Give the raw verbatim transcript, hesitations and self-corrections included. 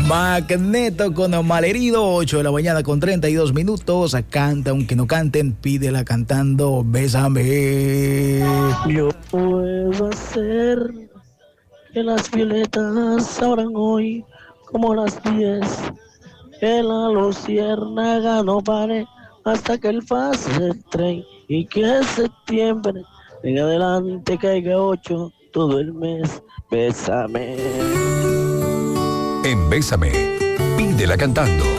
Magneto con Malherido, ocho de la mañana con treinta y dos minutos. Canta aunque no canten, pídela cantando, bésame. Yo puedo hacer que las violetas abran hoy como las diez, que la luciérnaga no pare hasta que el pase el tren y que septiembre en adelante caiga ocho todo el mes. Bésame. En Bésame, pídela cantando.